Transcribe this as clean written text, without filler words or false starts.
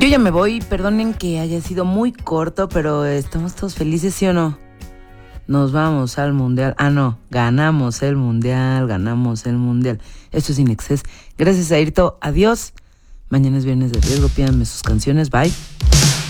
Yo ya me voy, perdonen que haya sido muy corto, pero estamos todos felices, ¿sí o no? Nos vamos al mundial. Ah, no, ganamos el mundial. Esto es In Excess. Gracias, Airto. Adiós. Mañana es viernes de riesgo. Pídanme sus canciones. Bye.